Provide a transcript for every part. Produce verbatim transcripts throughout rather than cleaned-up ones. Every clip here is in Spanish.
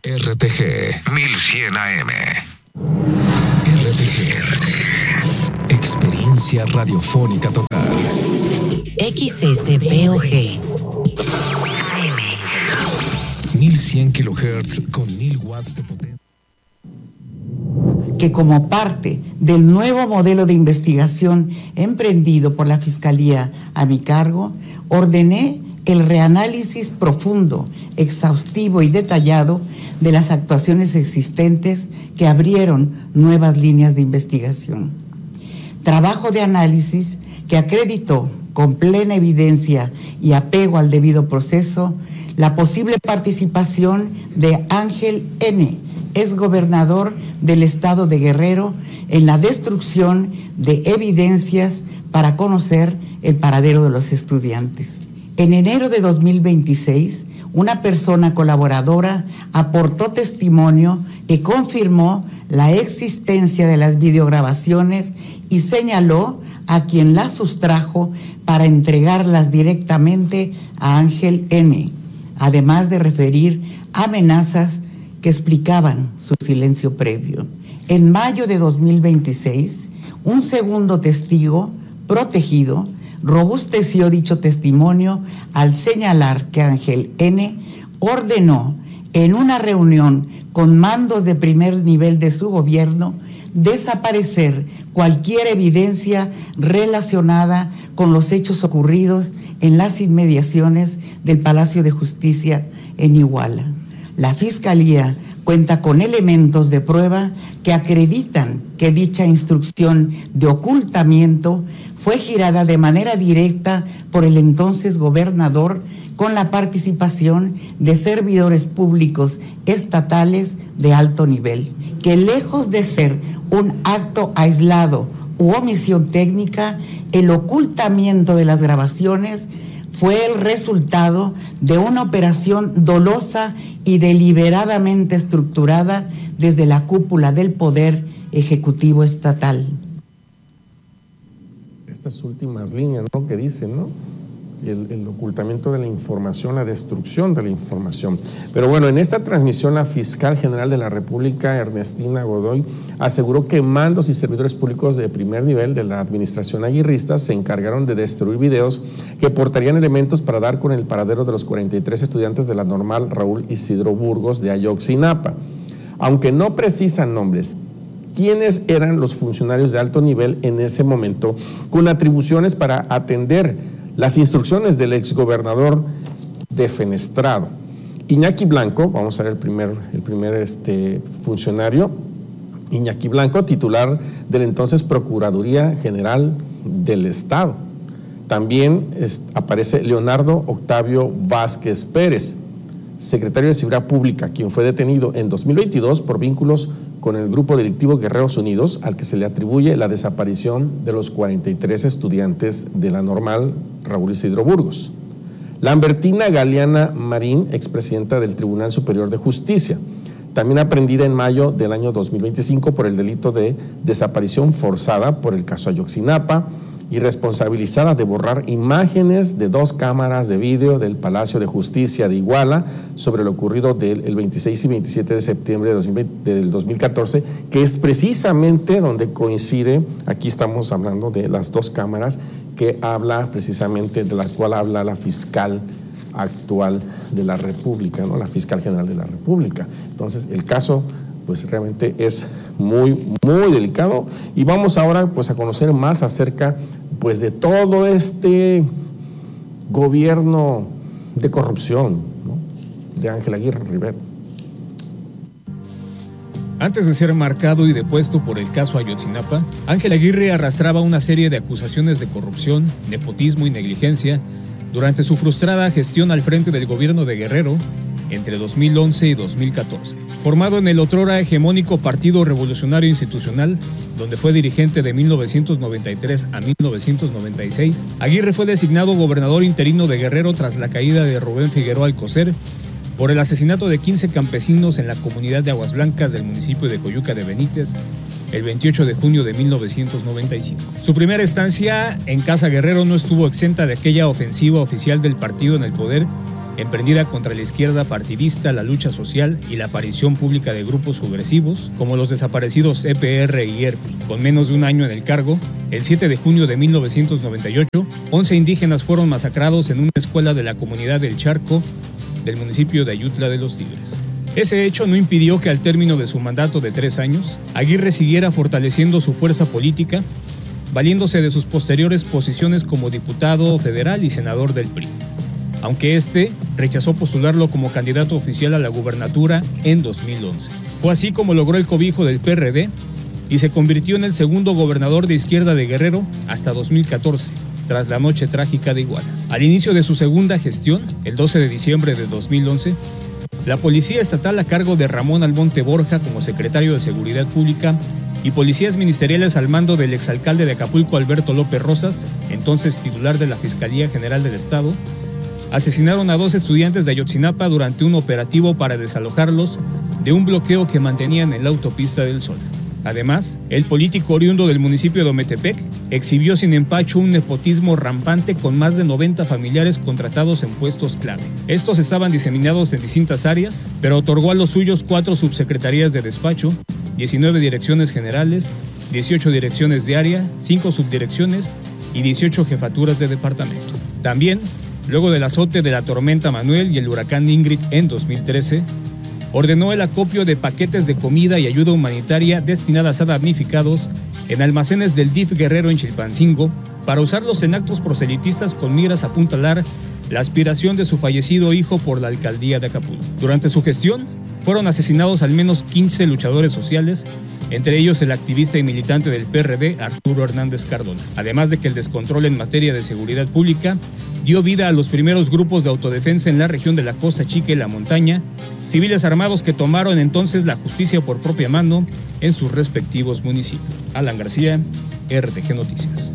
R T G mil cien A M. R T G. Experiencia radiofónica total. X S P O G. mil cien kilohertz con mil watts de potencia. Que como parte del nuevo modelo de investigación emprendido por la Fiscalía a mi cargo, ordené el reanálisis profundo, exhaustivo y detallado de las actuaciones existentes que abrieron nuevas líneas de investigación. Trabajo de análisis que acreditó con plena evidencia y apego al debido proceso la posible participación de Ángel N., exgobernador del estado de Guerrero, en la destrucción de evidencias para conocer el paradero de los estudiantes. En enero de dos mil veintiséis, una persona colaboradora aportó testimonio que confirmó la existencia de las videograbaciones y señaló a quien las sustrajo para entregarlas directamente a Ángel N., además de referir amenazas que explicaban su silencio previo. En mayo de dos mil veintiséis, un segundo testigo protegido robusteció dicho testimonio al señalar que Ángel N. ordenó en una reunión con mandos de primer nivel de su gobierno desaparecer cualquier evidencia relacionada con los hechos ocurridos en las inmediaciones del Palacio de Justicia en Iguala. La Fiscalía cuenta con elementos de prueba que acreditan que dicha instrucción de ocultamiento fue girada de manera directa por el entonces gobernador con la participación de servidores públicos estatales de alto nivel, que lejos de ser un acto aislado u omisión técnica, el ocultamiento de las grabaciones fue el resultado de una operación dolosa y deliberadamente estructurada desde la cúpula del Poder Ejecutivo Estatal. Estas últimas líneas, ¿no?, que dicen, ¿no? El, el ocultamiento de la información, la destrucción de la información. Pero bueno, en esta transmisión la fiscal general de la República, Ernestina Godoy, aseguró que mandos y servidores públicos de primer nivel de la administración aguirrista se encargaron de destruir videos que portarían elementos para dar con el paradero de los cuarenta y tres estudiantes de la normal Raúl Isidro Burgos de Ayotzinapa. Aunque no precisan nombres, quiénes eran los funcionarios de alto nivel en ese momento con atribuciones para atender las instrucciones del exgobernador defenestrado. Iñaki Blanco, vamos a ver el primer, el primer este, funcionario, Iñaki Blanco, titular de la entonces Procuraduría General del Estado. También es, aparece Leonardo Octavio Vázquez Pérez, secretario de Seguridad Pública, quien fue detenido en dos mil veintidós por vínculos con el grupo delictivo Guerreros Unidos, al que se le atribuye la desaparición de los cuarenta y tres estudiantes de la normal Raúl Isidro Burgos. Lambertina Galeana Marín, expresidenta del Tribunal Superior de Justicia, también aprendida en mayo del año dos mil veinticinco por el delito de desaparición forzada por el caso Ayotzinapa y responsabilizada de borrar imágenes de dos cámaras de vídeo del Palacio de Justicia de Iguala sobre lo ocurrido del veintiséis y veintisiete de septiembre de dos mil veinte, del dos mil catorce, que es precisamente donde coincide, aquí estamos hablando de las dos cámaras que habla precisamente, de la cual habla la fiscal actual de la República, ¿no?, la fiscal general de la República. Entonces, el caso pues realmente es muy, muy delicado, y vamos ahora pues a conocer más acerca pues de todo este gobierno de corrupción, ¿no?, de Ángel Aguirre Rivera. Antes de ser marcado y depuesto por el caso Ayotzinapa, Ángel Aguirre arrastraba una serie de acusaciones de corrupción, nepotismo y negligencia durante su frustrada gestión al frente del gobierno de Guerrero entre dos mil once y dos mil catorce. Formado en el otrora hegemónico Partido Revolucionario Institucional, donde fue dirigente de mil novecientos noventa y tres a mil novecientos noventa y seis, Aguirre fue designado gobernador interino de Guerrero tras la caída de Rubén Figueroa Alcocer por el asesinato de quince campesinos en la comunidad de Aguas Blancas del municipio de Coyuca de Benítez el veintiocho de junio de mil novecientos noventa y cinco. Su primera estancia en Casa Guerrero no estuvo exenta de aquella ofensiva oficial del partido en el poder emprendida contra la izquierda partidista, la lucha social y la aparición pública de grupos subversivos, como los desaparecidos E P R y E R P I. Con menos de un año en el cargo, el siete de junio de mil novecientos noventa y ocho, once indígenas fueron masacrados en una escuela de la comunidad del Charco del municipio de Ayutla de los Tigres. Ese hecho no impidió que al término de su mandato de tres años, Aguirre siguiera fortaleciendo su fuerza política, valiéndose de sus posteriores posiciones como diputado federal y senador del P R I, aunque este rechazó postularlo como candidato oficial a la gubernatura en dos mil once. Fue así como logró el cobijo del P R D y se convirtió en el segundo gobernador de izquierda de Guerrero hasta dos mil catorce, tras la noche trágica de Iguala. Al inicio de su segunda gestión, el doce de diciembre de dos mil once, la Policía Estatal a cargo de Ramón Almonte Borja como secretario de Seguridad Pública y policías ministeriales al mando del exalcalde de Acapulco, Alberto López Rosas, entonces titular de la Fiscalía General del Estado, asesinaron a dos estudiantes de Ayotzinapa durante un operativo para desalojarlos de un bloqueo que mantenían en la autopista del Sol. Además, el político oriundo del municipio de Ometepec exhibió sin empacho un nepotismo rampante con más de noventa familiares contratados en puestos clave. Estos estaban diseminados en distintas áreas, pero otorgó a los suyos cuatro subsecretarías de despacho, diecinueve direcciones generales, dieciocho direcciones de área, cinco subdirecciones y dieciocho jefaturas de departamento. También, luego del azote de la tormenta Manuel y el huracán Ingrid en dos mil trece, ordenó el acopio de paquetes de comida y ayuda humanitaria destinadas a damnificados en almacenes del D I F Guerrero en Chilpancingo para usarlos en actos proselitistas con miras a apuntalar la aspiración de su fallecido hijo por la alcaldía de Acapulco. Durante su gestión, fueron asesinados al menos quince luchadores sociales, entre ellos el activista y militante del P R D, Arturo Hernández Cardona. Además de que el descontrol en materia de seguridad pública dio vida a los primeros grupos de autodefensa en la región de la Costa Chica y la Montaña, civiles armados que tomaron entonces la justicia por propia mano en sus respectivos municipios. Alan García, R T G Noticias.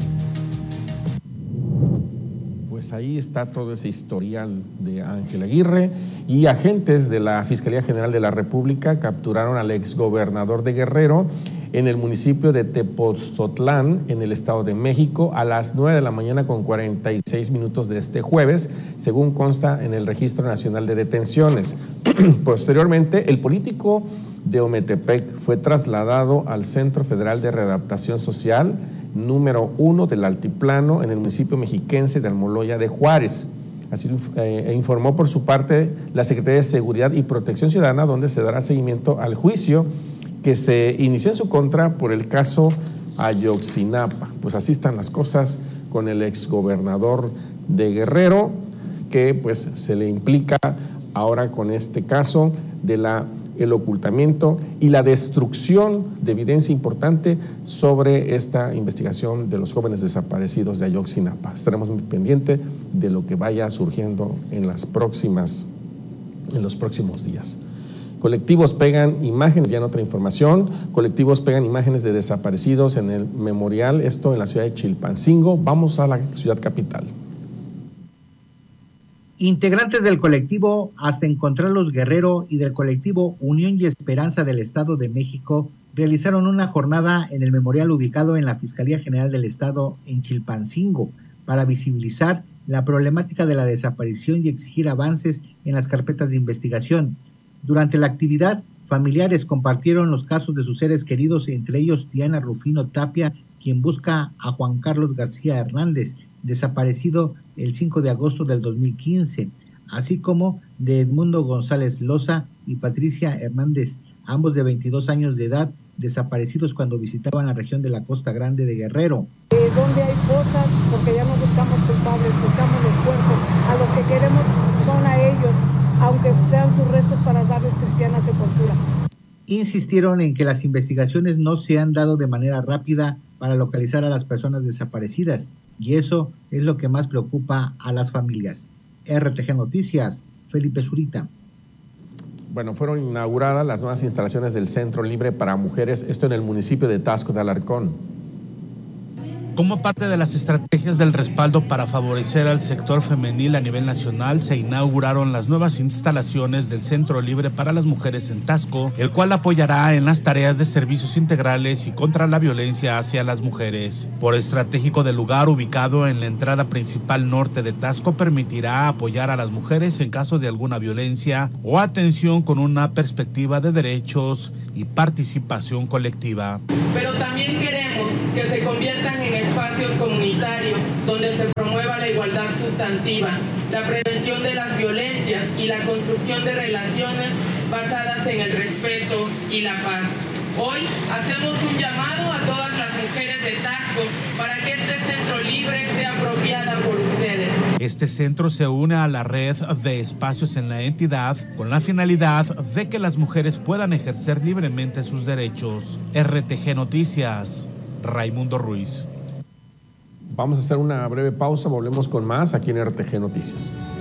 Pues ahí está todo ese historial de Ángel Aguirre, y agentes de la Fiscalía General de la República capturaron al exgobernador de Guerrero en el municipio de Tepoztlán, en el Estado de México, a las nueve de la mañana con cuarenta y seis minutos de este jueves, según consta en el Registro Nacional de Detenciones. Posteriormente, el político de Ometepec fue trasladado al Centro Federal de Readaptación Social número uno del Altiplano, en el municipio mexiquense de Almoloya de Juárez. Así eh, informó por su parte la Secretaría de Seguridad y Protección Ciudadana, donde se dará seguimiento al juicio que se inició en su contra por el caso Ayotzinapa. Pues así están las cosas con el exgobernador de Guerrero, que pues se le implica ahora con este caso de la el ocultamiento y la destrucción de evidencia importante sobre esta investigación de los jóvenes desaparecidos de Ayotzinapa. Estaremos muy pendientes de lo que vaya surgiendo en las próximas, en los próximos días. Colectivos pegan imágenes, ya en otra información, colectivos pegan imágenes de desaparecidos en el memorial, esto en la ciudad de Chilpancingo. Vamos a la ciudad capital. Integrantes del colectivo Hasta Encontrarlos Guerrero y del colectivo Unión y Esperanza del Estado de México realizaron una jornada en el memorial ubicado en la Fiscalía General del Estado en Chilpancingo para visibilizar la problemática de la desaparición y exigir avances en las carpetas de investigación. Durante la actividad, familiares compartieron los casos de sus seres queridos, entre ellos Diana Rufino Tapia, quien busca a Juan Carlos García Hernández, desaparecido el cinco de agosto del dos mil quince, así como de Edmundo González Loza y Patricia Hernández, ambos de veintidós años de edad, desaparecidos cuando visitaban la región de la Costa Grande de Guerrero. Eh, donde hay cosas, porque ya no buscamos culpables, buscamos los cuerpos, a los que queremos son a ellos, aunque sean sus restos, para darles cristiana sepultura. Insistieron en que las investigaciones no se han dado de manera rápida para localizar a las personas desaparecidas, y eso es lo que más preocupa a las familias. R T G Noticias, Felipe Zurita. Bueno, fueron inauguradas las nuevas instalaciones del Centro Libre para Mujeres, esto en el municipio de Taxco de Alarcón. Como parte de las estrategias del respaldo para favorecer al sector femenil a nivel nacional, se inauguraron las nuevas instalaciones del Centro Libre para las Mujeres en Taxco, el cual apoyará en las tareas de servicios integrales y contra la violencia hacia las mujeres. Por estratégico del lugar, ubicado en la entrada principal norte de Taxco, permitirá apoyar a las mujeres en caso de alguna violencia o atención con una perspectiva de derechos y participación colectiva. Pero también queremos que se conviertan en espacios comunitarios donde se promueva la igualdad sustantiva, la prevención de las violencias y la construcción de relaciones basadas en el respeto y la paz. Hoy hacemos un llamado a todas las mujeres de Taxco para que este centro libre sea apropiada por ustedes. Este centro se une a la red de espacios en la entidad con la finalidad de que las mujeres puedan ejercer libremente sus derechos. R T G Noticias, Raimundo Ruiz. Vamos a hacer una breve pausa, volvemos con más aquí en R T G Noticias.